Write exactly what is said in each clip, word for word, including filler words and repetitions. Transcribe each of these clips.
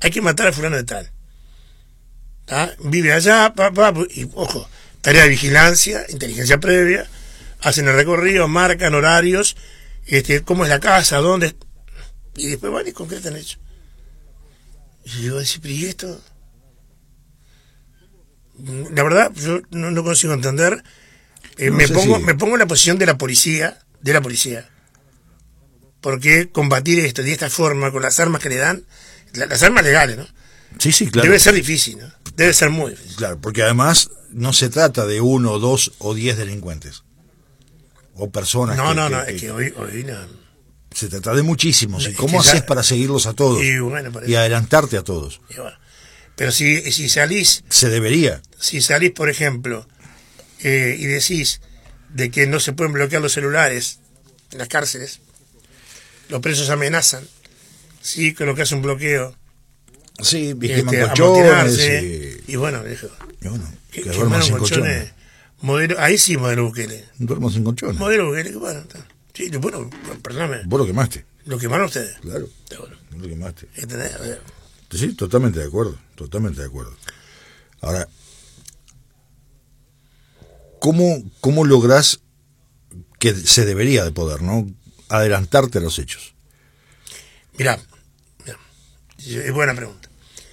hay que matar a fulano de tal. ¿Ah? Vive allá, pa, pa, y ojo, tarea de vigilancia, inteligencia previa, hacen el recorrido, marcan horarios, este, cómo es la casa, dónde, y después van y concretan hecho. Y yo decía, pero ¿y esto? La verdad, yo no, no consigo entender. Eh, no me sé pongo, si... me pongo en la posición de la policía, de la policía. Porque combatir esto de esta forma, con las armas que le dan, la, las armas legales, ¿no? Sí, sí, claro. Debe ser difícil, ¿no? Debe ser muy difícil. Claro, porque además no se trata de uno, dos o diez delincuentes. O personas. No, que, no, que, no, que, es que hoy, hoy no. Se trata de muchísimos. ¿Y cómo es que haces ya, para seguirlos a todos? Y, bueno, y adelantarte a todos. Y bueno. Pero si, si salís... Se debería. Si salís, por ejemplo, eh, y decís de que no se pueden bloquear los celulares en las cárceles, los presos amenazan, sí, con lo que hace un bloqueo. Sí, este, colchones. Y, y bueno, dijo, y bueno que, que duerman sin colchones. colchones. Modelo, ahí sí, modelo Bukele. Duermo sin colchones. Modelo Bukele, bueno, sí, bueno, perdóname. Vos lo quemaste. Lo quemaron ustedes. Claro. Bueno. Vos lo quemaste. ¿Entendés? O sea, sí, totalmente de acuerdo, totalmente de acuerdo. Ahora, ¿cómo, cómo lográs que se debería de poder, ¿no? Adelantarte a los hechos? Mirá, mirá, es buena pregunta.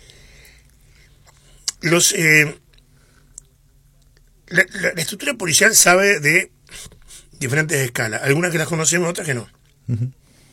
Los eh, la, la, la estructura policial sabe de diferentes escalas, algunas que las conocemos, otras que no. Uh-huh.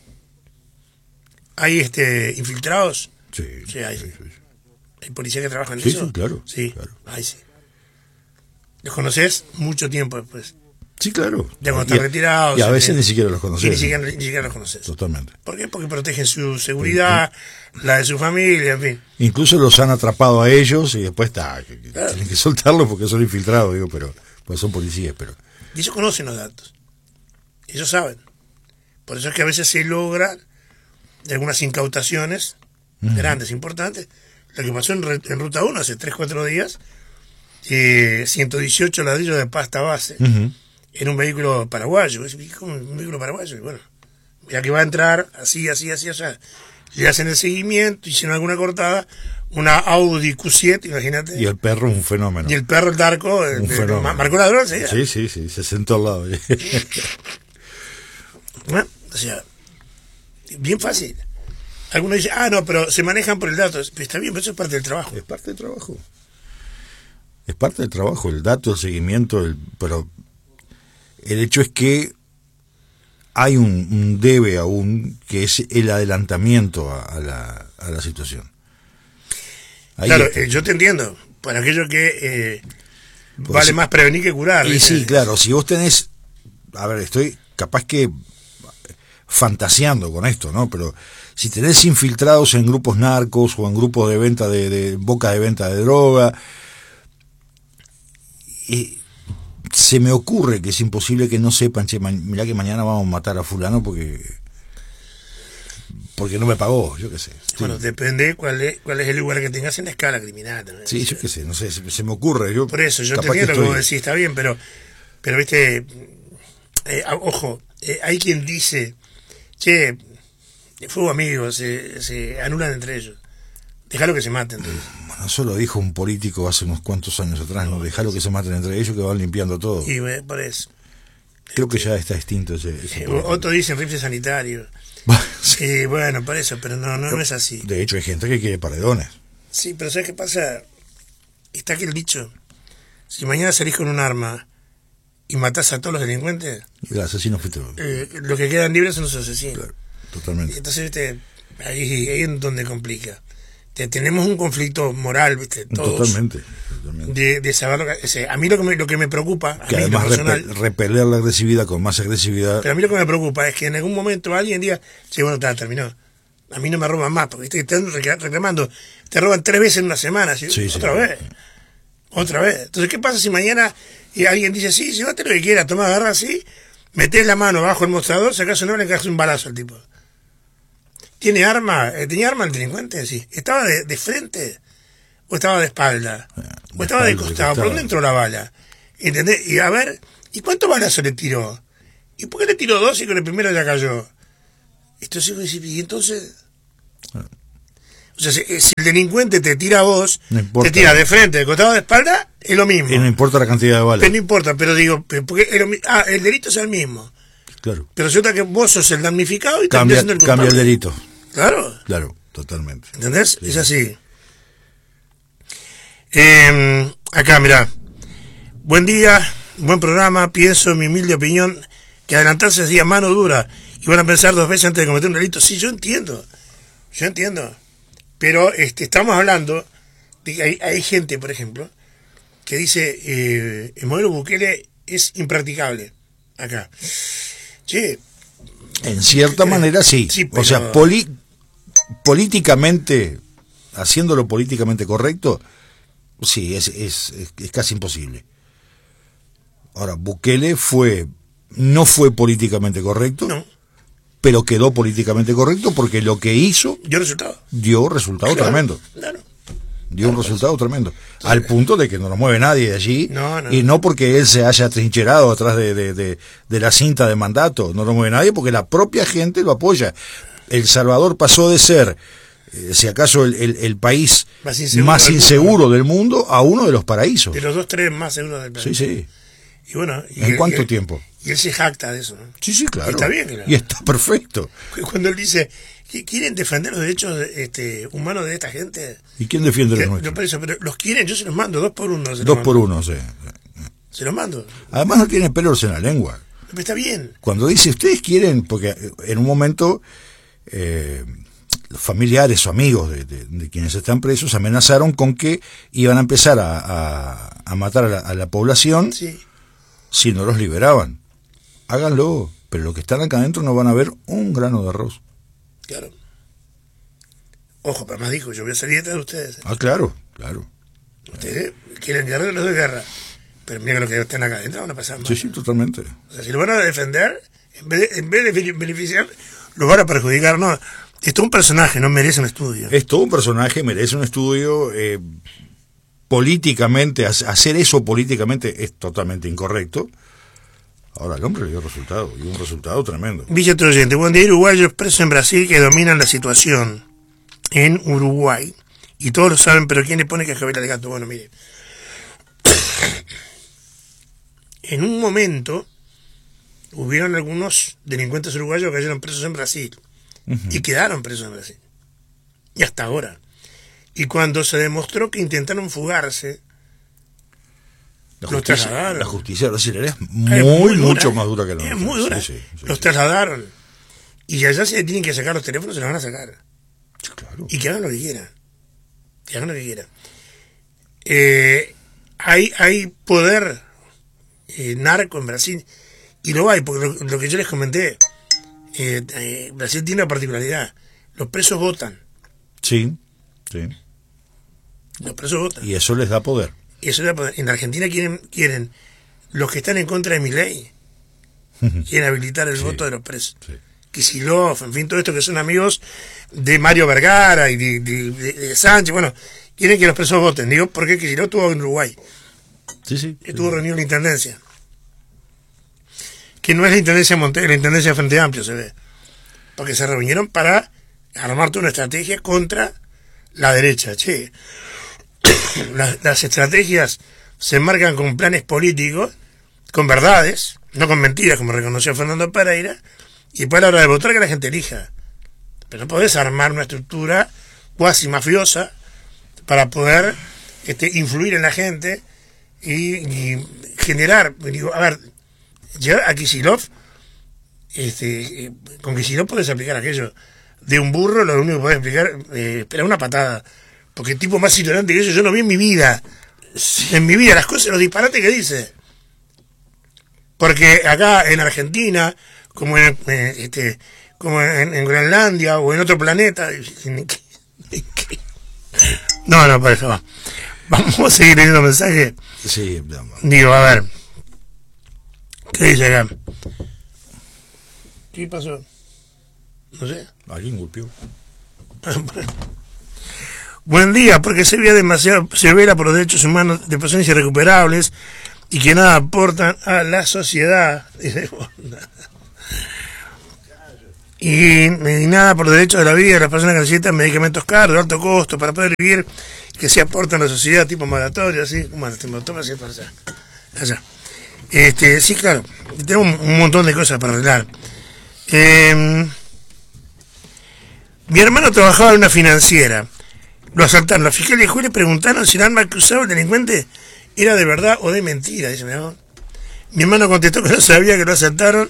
Hay este infiltrados. Sí, sí, hay, sí, sí. hay policías que trabajan en sí, eso. Sí, claro. Sí, claro. ahí sí. Los conoces mucho tiempo después. Sí, claro. Ya cuando están retirados. Y a veces ni siquiera los conoces. Ni siquiera, ni siquiera los conoces. Totalmente. ¿Por qué? Porque protegen su seguridad, la de su familia, en fin. Incluso los han atrapado a ellos y después está, claro. Tienen que soltarlos porque son infiltrados, digo, pero pues son policías, pero. Y ellos conocen los datos. Ellos saben. Por eso es que a veces se logran algunas incautaciones uh-huh. grandes, importantes. Lo que pasó en, en Ruta uno hace tres cuatro días, eh, ciento dieciocho ladrillos de pasta base uh-huh. en un vehículo paraguayo. ¿Cómo un vehículo paraguayo? Y bueno, mira que va a entrar así, así, así, así. Le hacen el seguimiento, hicieron alguna cortada, una Audi Q siete, imagínate. Y el perro un fenómeno. Y el perro, el Darko, un el, fenómeno. marcó ladrón, ¿sí? Sí, sí, sí, se sentó al lado. Bueno, o sea, bien fácil. Algunos dicen, ah, no, pero se manejan por el dato. Pero está bien, pero eso es parte del trabajo. Es parte del trabajo. Es parte del trabajo, el dato, el seguimiento, el, pero el hecho es que hay un, un debe aún, que es el adelantamiento a, a, la, a la situación. Ahí claro, está. eh, yo te entiendo. Para aquello que eh, vale si, más prevenir que curar. Y ¿viste? Sí, claro, si vos tenés, a ver, estoy capaz que fantaseando con esto, ¿no? Pero si tenés infiltrados en grupos narcos o en grupos de venta de, de boca de venta de droga, y se me ocurre que es imposible que no sepan, che, mirá que mañana vamos a matar a fulano porque porque no me pagó, yo qué sé. Bueno, sí. Depende cuál es, cuál es el lugar que tengas en la escala criminal. ¿No? Sí, yo qué sé, no sé, se, se me ocurre. Yo, Por eso, yo te entiendo lo que vos decís, está bien, pero, pero viste, eh, ojo, eh, hay quien dice, che, fuego amigos, se, se anulan entre ellos. Dejalo que se maten. Entonces. Bueno, eso lo dijo un político hace unos cuantos años atrás, ¿no? Dejalo que se maten entre ellos, que van limpiando todo. Y eh, por eso. Creo que ya está extinto ese. ese eh, otros dicen rifle sanitario. Sí, eh, bueno, por eso, pero no, no, no es así. De hecho, hay gente que quiere paredones. Sí, pero ¿sabes qué pasa? Está aquí el dicho. Si mañana salís con un arma y matás a todos los delincuentes, y el asesino fuiste eh, los que quedan libres son los asesinos. Claro, totalmente. Entonces, viste, ahí, ahí es donde complica. Te, tenemos un conflicto moral, viste, todos. Totalmente. totalmente. De, de saber lo que, o sea, a mí lo que me, lo que me preocupa, a que mí, además lo personal, repel, repeler la agresividad con más agresividad. Pero a mí lo que me preocupa es que en algún momento alguien diga, sí, bueno, está, terminó. A mí no me roban más, porque viste que están reclamando, te roban tres veces en una semana, ¿sí? Sí, otra sí. vez, otra vez. Entonces, ¿qué pasa si mañana y alguien dice, sí, llévate lo que quieras, toma, agarra así, metés la mano bajo el mostrador, sacás un arma y le cagás un balazo al tipo? ¿Tiene arma? ¿Tenía arma el delincuente? Sí. ¿Estaba de, de frente? ¿O estaba de espalda? De ¿O estaba de espalda, costado? de ¿Por dónde entró la bala? ¿Entendés? Y a ver, ¿y cuántos balazos le tiró? ¿Y por qué le tiró dos y con el primero ya cayó? Entonces, ¿y entonces? O sea, si, si el delincuente te tira a vos, no importa. te tira de frente, de costado, de espalda, es lo mismo. Y no importa la cantidad de balas. Pero no importa, pero digo, porque es lo, ah, el delito es el mismo. Claro. Pero resulta que vos sos el damnificado y cambia, también el culpable. Cambia el delito. Claro. Claro, totalmente. ¿Entendés? Sí. Es así. Eh, acá, mirá. Buen día, buen programa. Pienso, en mi humilde opinión, que adelantarse es día mano dura y van a pensar dos veces antes de cometer un delito. Sí, yo entiendo. Yo entiendo. Pero este, estamos hablando de que hay, hay gente, por ejemplo, que dice eh, el modelo Bukele es impracticable. Acá. Che. En cierta eh, manera sí. sí pero... O sea, poli políticamente, haciéndolo políticamente correcto, sí, es, es, es, es casi imposible. Ahora, Bukele fue, no fue políticamente correcto, no. pero quedó políticamente correcto porque lo que hizo dio resultado. Dio resultado claro, tremendo. Claro. Dio un resultado tremendo. Sí. Al punto de que no lo mueve nadie de allí. No, no. Y no porque él se haya trincherado atrás de, de, de, de la cinta de mandato. No lo mueve nadie porque la propia gente lo apoya. El Salvador pasó de ser, eh, si acaso, el, el, el país más inseguro, más del, inseguro mundo. del mundo a uno de los paraísos. De los dos, tres más seguros del país. Sí, sí. Y bueno, ¿En y, cuánto y, tiempo? Y él se jacta de eso, ¿no? Sí, sí, claro. Y está bien, claro. Y está perfecto. Cuando él dice que quieren defender los derechos este, humanos de esta gente. ¿Y quién defiende los nuestros? No parece, pero los quieren, yo se los mando, dos por uno. Se dos por uno, sí. Se los mando. Además no tiene pelos en la lengua. Pero está bien. Cuando dice, ustedes quieren, porque en un momento eh, los familiares o amigos de, de, de quienes están presos amenazaron con que iban a empezar a, a, a matar a la, a la población. Sí. Si no los liberaban. Háganlo, pero los que están acá adentro no van a ver un grano de arroz. Claro. Ojo, pero más dijo, yo voy a salir detrás de ustedes. Ah, claro, claro. Ustedes quieren guerra, los de guerra. Pero mira que los que están acá adentro van a pasar mal. Sí, sí, totalmente. O sea, si lo van a defender, en vez de, en vez de beneficiar, lo van a perjudicar. No, esto es un personaje, no merece un estudio. Es todo un personaje, merece un estudio. Eh, políticamente, hacer eso políticamente es totalmente incorrecto. Ahora el hombre le dio resultado, y un resultado tremendo. Villa Troyente, buen día, uruguayos presos en Brasil que dominan la situación en Uruguay. Y todos lo saben, pero ¿quién le pone cascabel al gato? Bueno, mire. En un momento hubieron algunos delincuentes uruguayos que cayeron presos en Brasil. Uh-huh. Y quedaron presos en Brasil. Y hasta ahora. Y cuando se demostró que intentaron fugarse, la los justicia, trasladaron. La justicia brasileña es muy, es muy dura, mucho más dura que la nuestra. Es muy dura. Sí, sí, sí, los sí. trasladaron. Y allá se tienen que sacar los teléfonos, se los van a sacar. Sí, claro. Y que hagan lo que quieran. Que hagan lo que quieran. Eh, hay, hay poder eh, narco en Brasil. Y lo hay, porque lo, lo que yo les comenté, eh, eh, Brasil tiene una particularidad. Los presos votan. Sí, sí. Los presos votan. Y eso les da poder. Y eso les da poder. En Argentina quieren, quieren los que están en contra de mi ley, quieren habilitar el sí, voto de los presos. Sí. Kicillof, en fin, todo esto que son amigos de Mario Vergara y de, de, de, de Sánchez, bueno, quieren que los presos voten. Digo, porque Kicillof estuvo en Uruguay. Sí, sí. Estuvo sí. reunido en la Intendencia. Que no es la Intendencia de Montevideo, la Intendencia de Frente Amplio, se ve. Porque se reunieron para armar toda una estrategia contra la derecha. Che, las, las estrategias se marcan con planes políticos, con verdades, no con mentiras, como reconoció Fernando Pereira, y después a la hora de votar que la gente elija. Pero no podés armar una estructura cuasi mafiosa para poder este, influir en la gente y, y generar, digo, a ver, llegar a Kicillof, este, con Kicillof podés aplicar aquello de un burro, lo único que podés explicar eh, esperar una patada, porque el tipo más ignorante que eso yo no vi en mi vida, en mi vida, las cosas, los disparates que dice. Porque acá en Argentina, como en, eh, este, como en, en Groenlandia o en otro planeta, no, no, por eso va. Vamos a seguir leyendo mensajes. Sí, no. Digo, a ver, ¿qué dice acá? ¿Qué pasó? No sé. Alguien golpeó. Buen día, porque se ve demasiado severa por los derechos humanos de personas irrecuperables y que nada aportan a la sociedad. y, y nada por derecho de la vida de las personas que necesitan medicamentos caros, de alto costo, para poder vivir, que se aportan a la sociedad, tipo moratoria, así, bueno, te toma así para allá. allá. Este, sí, claro, tenemos un, un montón de cosas para arreglar. Eh, mi hermano trabajaba en una financiera, lo asaltaron, la fiscal y el juez le preguntaron si el arma que usaba el delincuente era de verdad o de mentira, dice mi hermano. Mi hermano contestó que no sabía que lo asaltaron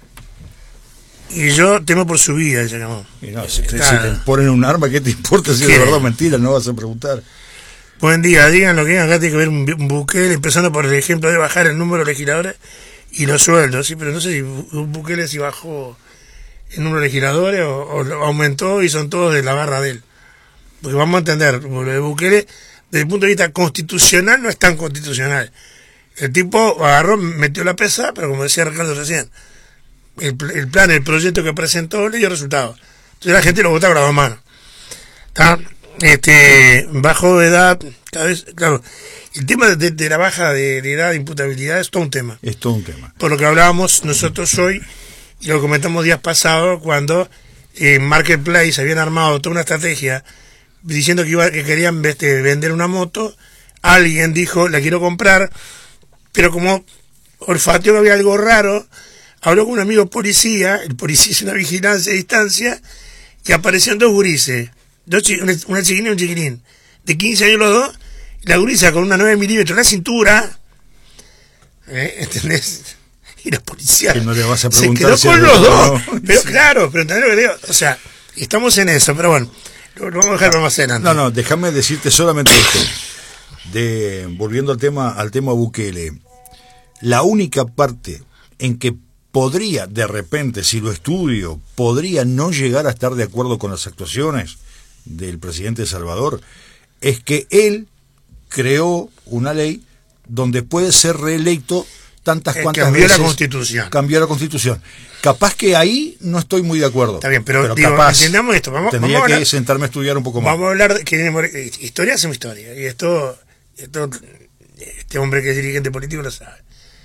y yo temo por su vida, dice mi hermano. Y no, si, te, si te ponen un arma, ¿qué te importa si es de verdad o mentira? No vas a preguntar. Buen día, digan lo que digan, acá tiene que ver un, un Bukele, empezando por el ejemplo de bajar el número de legisladores y los sueldos, ¿sí? Pero no sé si Bukele si bajó el número de legisladores o, o aumentó y son todos de la barra de él. Porque vamos a entender, lo de Bukele, desde el punto de vista constitucional, no es tan constitucional. El tipo agarró, metió la pesa, pero como decía Ricardo recién, el, el plan, el proyecto que presentó le dio resultado. Entonces la gente lo vota con las dos manos. ¿Está? Este, bajo de edad, cada vez, claro, el tema de, de la baja de, de edad de imputabilidad es todo un tema. Es todo un tema. Por lo que hablábamos nosotros hoy, y lo comentamos días pasados, cuando en Marketplace habían armado toda una estrategia diciendo que iba que querían este, vender una moto, alguien dijo, la quiero comprar, pero como olfateó que había algo raro, habló con un amigo policía, el policía hizo una vigilancia a distancia, y aparecieron dos gurises, dos chi, una, una chiquilina y un chiquilín, de quince años los dos, la gurisa con una nueve milímetros en la cintura, ¿eh? ¿Entendés? Y la policía que no le vas a se preguntar quedó si con los dos, no. pero Sí. claro, pero entendés lo que digo, o sea, estamos en eso, pero bueno, lo, lo vamos a dejar para más adelante. No, no, déjame decirte solamente esto. De, volviendo al tema, al tema Bukele, la única parte en que podría, de repente, si lo estudio, podría no llegar a estar de acuerdo con las actuaciones del presidente de Salvador, es que él creó una ley donde puede ser reelecto tantas Eh, cuantas cambió veces. la Constitución. Cambió la Constitución. Capaz que ahí no estoy muy de acuerdo. Está bien, pero, pero digo, capaz entendamos esto. Vamos, tendría vamos a que hablar, sentarme a estudiar un poco más. vamos a hablar de que historia hacemos historia. Y esto, esto, este hombre que es dirigente político lo sabe.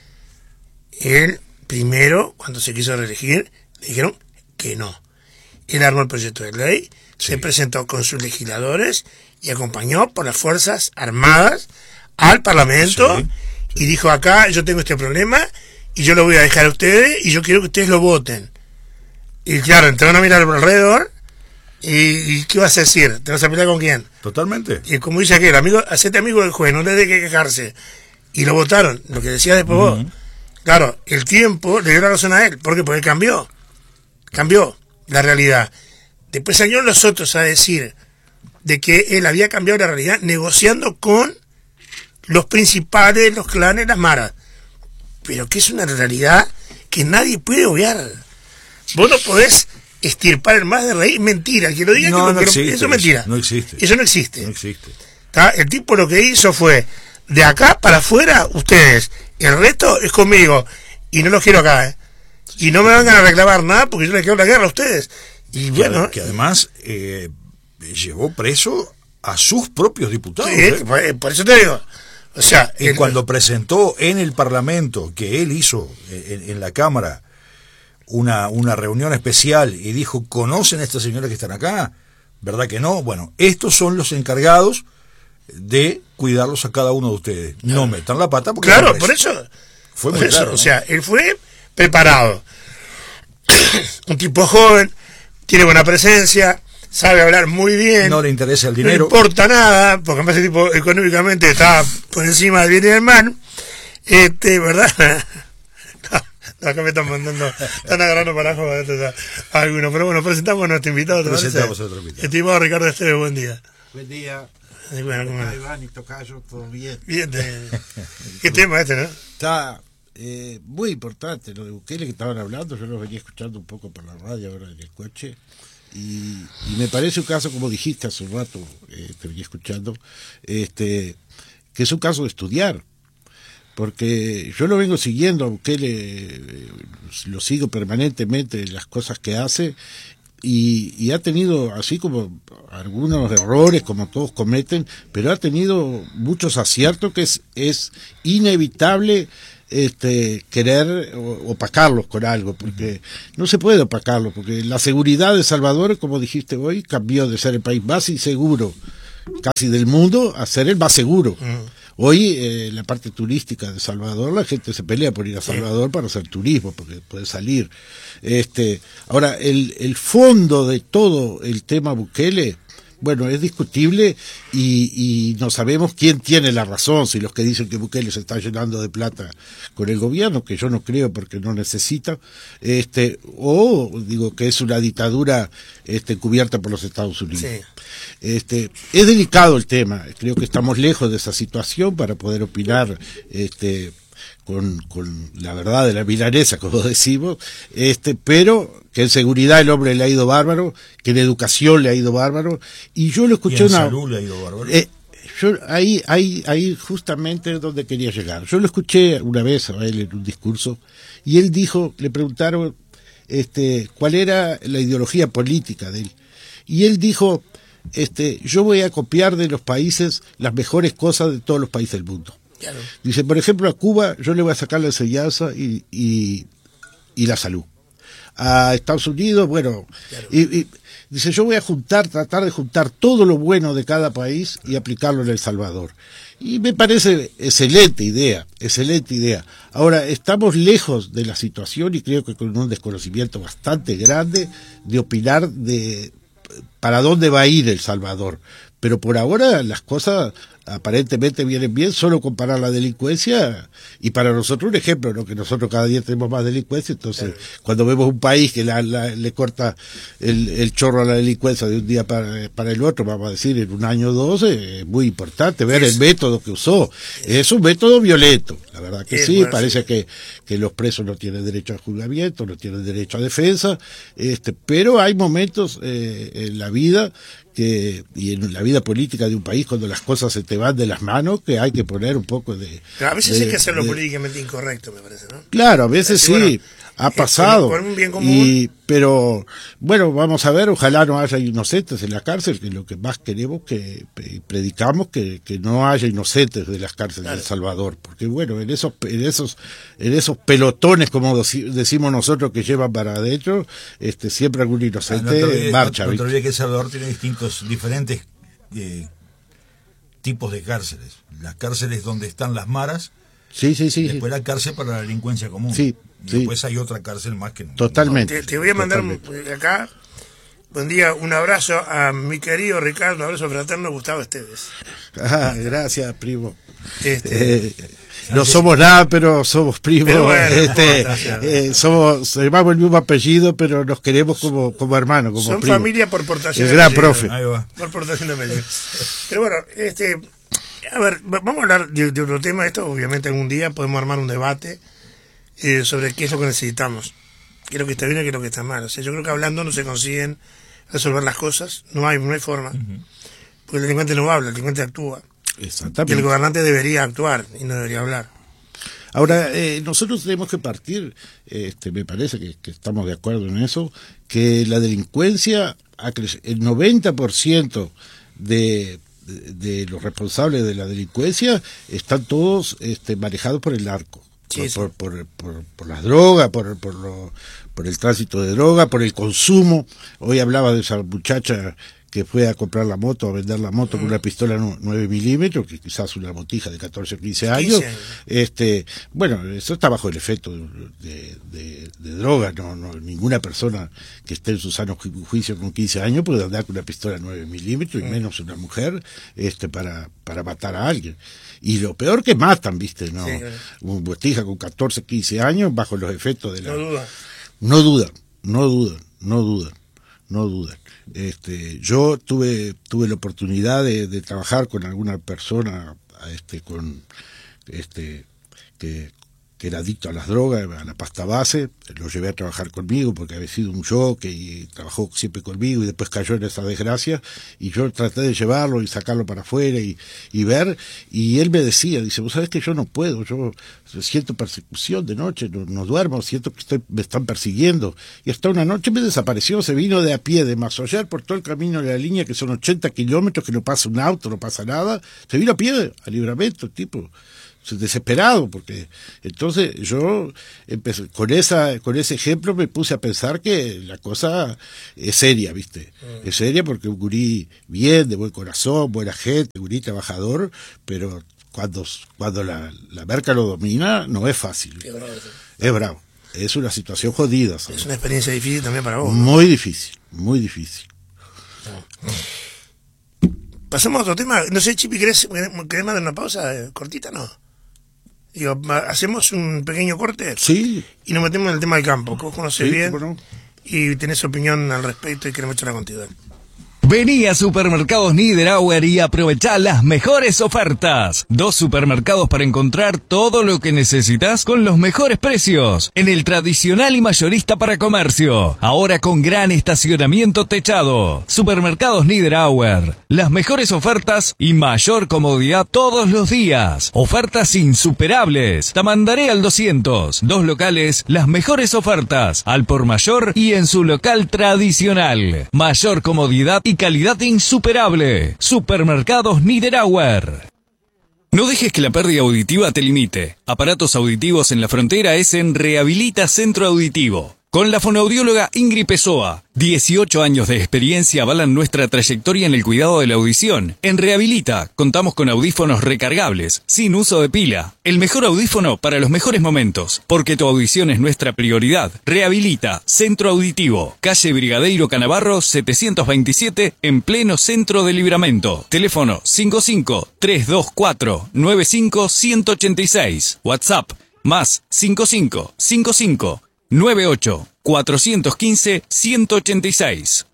Él, primero, cuando se quiso reelegir, le dijeron que no. Él armó el proyecto de ley, Sí. se presentó con sus legisladores y acompañó por las Fuerzas Armadas al Parlamento Sí. y dijo, acá yo tengo este problema y yo lo voy a dejar a ustedes y yo quiero que ustedes lo voten. Y claro, entraron a mirar por alrededor y, y ¿qué vas a decir? ¿Te vas a pelear con quién? Totalmente. Y como dice aquel, amigo, hacete amigo del juez, no le dé que quejarse. Y lo votaron, lo que decía después Uh-huh. vos. Claro, el tiempo le dio la razón a él. ¿Por qué? Porque cambió. Cambió la realidad. Después salieron los otros a decir de que él había cambiado la realidad negociando con los principales, los clanes, las maras. Pero que es una realidad que nadie puede obviar. Vos no podés estirpar el más de raíz. Mentira. El que lo diga No, que lo- no que lo- existe eso es mentira. eso, no existe. Eso no existe. No existe. ¿Tá? El tipo lo que hizo fue, de acá para afuera, ustedes, el resto es conmigo, y no los quiero acá, ¿eh? Y no me vengan a reclamar nada porque yo les quiero la guerra a ustedes. Y Que, bueno, que además eh, llevó preso a sus propios diputados. sí, ¿eh? por, por eso te digo, o sea, Y el- cuando presentó en el Parlamento, que él hizo en, en la Cámara, una, una reunión especial y dijo, ¿conocen a estas señoras que están acá? ¿Verdad que no? Bueno, estos son los encargados de cuidarlos a cada uno de ustedes. No metan la pata porque... claro, van por presos. eso, Fue por muy eso, claro, o ¿no? sea, él fue preparado, un tipo joven, tiene buena presencia, sabe hablar muy bien, No le interesa el no dinero. importa nada, porque además ese tipo económicamente está por encima del bien y del mal, este, ¿verdad? No, no, acá me están mandando, están agarrando para abajo a algunos, pero bueno, presentamos a nuestro invitado, ¿te parece? Presentamos a otro invitado. Estimado Ricardo Esteves, buen día. Buen día, Y bueno, ¿cómo acá es? Iván y Tocayo, todo bien. Bien, eh, ¿qué tema este, no? Está eh, muy importante lo de Bukele que estaban hablando, yo lo venía escuchando un poco por la radio ahora en el coche, y, y me parece un caso, como dijiste hace un rato, eh, te venía escuchando, este, que es un caso de estudiar, porque yo lo vengo siguiendo a Bukele, eh, lo sigo permanentemente en las cosas que hace, Y, y ha tenido, así como algunos errores, como todos cometen, pero ha tenido muchos aciertos que es, es inevitable este, querer opacarlos con algo, porque no se puede opacarlos, porque la seguridad de Salvador, como dijiste hoy, cambió de ser el país más inseguro casi del mundo a ser el más seguro. Uh-huh. Hoy, eh, la parte turística de Salvador, la gente se pelea por ir a Salvador para hacer turismo, porque puede salir. Este, ahora, el, el fondo de todo el tema Bukele, bueno, es discutible y, y no sabemos quién tiene la razón, si los que dicen que Bukele se está llenando de plata con el gobierno, que yo no creo porque no necesita, este, o digo que es una dictadura este, cubierta por los Estados Unidos. Sí. Este, es delicado el tema, creo que estamos lejos de esa situación para poder opinar este, con, con la verdad de la milanesa, como decimos, este, pero que en seguridad el hombre le ha ido bárbaro, que en educación le ha ido bárbaro, y yo lo escuché y en una... salud le ha ido bárbaro. Eh, yo ahí, ahí, ahí justamente es donde quería llegar. Yo lo escuché una vez a él en un discurso, y él dijo, le preguntaron este, cuál era la ideología política de él, y él dijo, este, yo voy a copiar de los países las mejores cosas de todos los países del mundo. Claro. Dice, por ejemplo, a Cuba yo le voy a sacar la enseñanza y, y, y la salud. A Estados Unidos, bueno, claro. y, y dice, yo voy a juntar, tratar de juntar todo lo bueno de cada país y aplicarlo en El Salvador. Y me parece excelente idea, excelente idea. Ahora, estamos lejos de la situación y creo que con un desconocimiento bastante grande de opinar de para dónde va a ir El Salvador. Pero por ahora las cosas aparentemente vienen bien, solo comparar la delincuencia, y para nosotros un ejemplo, ¿no? Que nosotros cada día tenemos más delincuencia, entonces claro. Cuando vemos un país que la, la, le corta el, el chorro a la delincuencia de un día para, para el otro, vamos a decir, en un año o dos, es muy importante ver el método que usó. Es un método violento, la verdad que sí, parece que, que los presos no tienen derecho a juzgamiento, no tienen derecho a defensa, este, pero hay momentos eh, en la vida que y en la vida política de un país cuando las cosas se te van de las manos que hay que poner un poco de... Pero a veces de, hay que hacerlo de, políticamente incorrecto, me parece, ¿no? Claro, a veces sí, bueno, ha pasado. Por un bien común. Y, pero, bueno, vamos a ver, ojalá no haya inocentes en la cárcel, que es lo que más queremos, que predicamos, que, que no haya inocentes de las cárceles claro. de El Salvador, porque bueno, en esos, en esos, en esos pelotones, como decimos nosotros, que llevan para adentro, este, siempre algún inocente no olvides, marcha. No, no te olvides que El Salvador tiene distintos, diferentes eh, tipos de cárceles. Las cárceles donde están las maras, sí, sí, sí, después sí. la cárcel para la delincuencia común. Sí. Y sí. Después hay otra cárcel más que... Totalmente. No, te, te voy a mandar totalmente. Acá, buen día, un abrazo a mi querido Ricardo, un abrazo fraterno, Gustavo Esteves. Ah, gracias, primo. Este, eh, no somos nada, pero somos primos. Pero bueno, este, no, eh, somos, llevamos el mismo apellido, pero nos queremos como, como hermanos, como son primos. Familia por portación. El gran profe. Ahí va. Por portación de apellido. Pero bueno, este... A ver, vamos a hablar de, de otro tema. Esto, obviamente, algún día podemos armar un debate eh, sobre qué es lo que necesitamos, qué es lo que está bien y qué es lo que está mal. O sea, yo creo que hablando no se consiguen resolver las cosas, no hay, no hay forma. Uh-huh. Porque el delincuente no habla, el delincuente actúa. Exactamente. Y el gobernante debería actuar y no debería hablar. Ahora, eh, nosotros tenemos que partir, este, me parece que, que estamos de acuerdo en eso, que la delincuencia, ha crecido, el noventa por ciento de... De, de los responsables de la delincuencia están todos este, manejados por el narco, sí, por, sí. Por, por, por, por las drogas, por, por, lo, por el tránsito de droga, por el consumo. Hoy hablaba de esa muchacha que fue a comprar la moto, a vender la moto mm. con una pistola nueve milímetros, que quizás una botija de catorce o quince años. quince años. Este, bueno, eso está bajo el efecto de, de, de droga. No, no, ninguna persona que esté en su sano ju- juicio con quince años puede andar con una pistola nueve milímetros, mm. y menos una mujer, este, para, para matar a alguien. Y lo peor que matan, ¿viste? No, sí, claro. Una botija con catorce, quince años bajo los efectos de la... No duda. No dudan, no dudan, no dudan, no dudan. Este, yo tuve tuve la oportunidad de, de trabajar con alguna persona este con este que, que era adicto a las drogas, a la pasta base, lo llevé a trabajar conmigo porque había sido un choque y trabajó siempre conmigo y después cayó en esa desgracia y yo traté de llevarlo y sacarlo para afuera y, y ver, y él me decía, dice, vos sabés que yo no puedo, yo siento persecución de noche, no, no duermo, siento que estoy, me están persiguiendo, y hasta una noche me desapareció, se vino de a pie de Masollar por todo el camino de la línea, que son ochenta kilómetros, que no pasa un auto, no pasa nada, se vino a pie a Libramento, tipo, desesperado, porque entonces yo empecé, con esa con ese ejemplo me puse a pensar que la cosa es seria, ¿viste? Mm. Es seria porque un gurí bien, de buen corazón, buena gente, gurí trabajador, pero cuando cuando la, la merca lo domina no es fácil. Es bravo. Es bravo. Es una situación jodida, ¿sabes? Es una experiencia difícil también para vos. Muy difícil, muy difícil. No. Pasamos a otro tema. No sé, Chipi, ¿querés, querés mandar una pausa eh, cortita? No. Digo, hacemos un pequeño corte. Sí. Y nos metemos en el tema del campo, que vos conocés Sí, bien bueno. y tenés opinión al respecto y queremos charlar contigo. Vení a Supermercados Niederauer y aprovechá las mejores ofertas. Dos supermercados para encontrar todo lo que necesitas con los mejores precios. En el tradicional y mayorista para comercio. Ahora con gran estacionamiento techado. Supermercados Niederauer. Las mejores ofertas y mayor comodidad todos los días. Ofertas insuperables. Tamandaré al doscientos. Dos locales, las mejores ofertas. Al por mayor y en su local tradicional. Mayor comodidad y calidad insuperable. Supermercados Niederauer. No dejes que la pérdida auditiva te limite. Aparatos auditivos en la frontera es en Rehabilita Centro Auditivo. Con la fonoaudióloga Ingrid Pessoa. dieciocho años de experiencia avalan nuestra trayectoria en el cuidado de la audición. En Rehabilita contamos con audífonos recargables, sin uso de pila. El mejor audífono para los mejores momentos. Porque tu audición es nuestra prioridad. Rehabilita Centro Auditivo. Calle Brigadeiro Canavarro setecientos veintisiete en pleno centro de Libramento. Teléfono cinco cinco, tres dos cuatro, nueve cinco, uno ocho seis. WhatsApp más cinco cinco, cinco cinco, nueve ocho, cuatro uno cinco, uno ocho seis.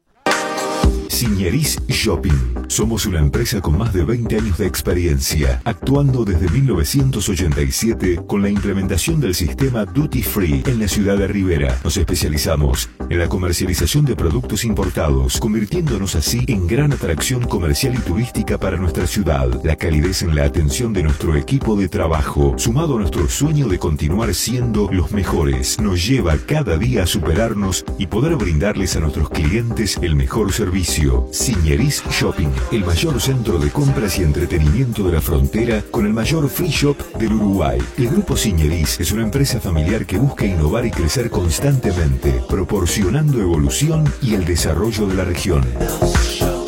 Signeris Shopping. Somos una empresa con más de veinte años de experiencia, actuando desde mil novecientos ochenta y siete con la implementación del sistema Duty Free en la ciudad de Rivera. Nos especializamos en la comercialización de productos importados, convirtiéndonos así en gran atracción comercial y turística para nuestra ciudad. La calidez en la atención de nuestro equipo de trabajo, sumado a nuestro sueño de continuar siendo los mejores, nos lleva cada día a superarnos y poder brindarles a nuestros clientes el mejor servicio. Signeris Shopping, el mayor centro de compras y entretenimiento de la frontera con el mayor free shop del Uruguay. El Grupo Signeris es una empresa familiar que busca innovar y crecer constantemente, proporcionando evolución y el desarrollo de la región.